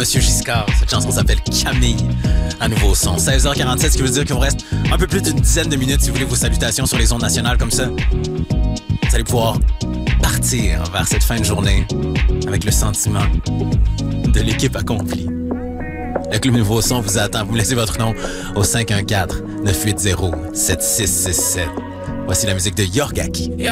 Monsieur Giscard. Cette chanson s'appelle Camille, à nouveau son. 16h47, ce qui veut dire qu'il vous reste un peu plus d'une dizaine de minutes si vous voulez vos salutations sur les ondes nationales comme ça. Vous allez pouvoir partir vers cette fin de journée avec le sentiment de l'équipe accomplie. Le Club Nouveau Son vous attend. Vous me laissez votre nom au 514-980-7667. Voici la musique de Yorgaki. Yo,